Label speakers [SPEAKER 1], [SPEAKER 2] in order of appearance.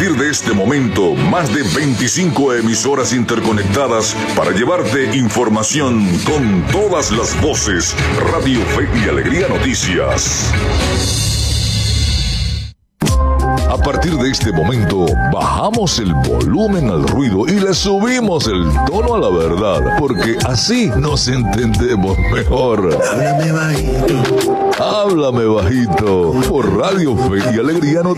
[SPEAKER 1] partir de este momento, más de 25 emisoras interconectadas para llevarte información con todas las voces. Radio Fe y Alegría Noticias. A partir de este momento, bajamos el volumen al ruido y le subimos el tono a la verdad, porque así nos entendemos mejor.
[SPEAKER 2] Háblame bajito.
[SPEAKER 1] Háblame bajito, por Radio Fe y Alegría Noticias.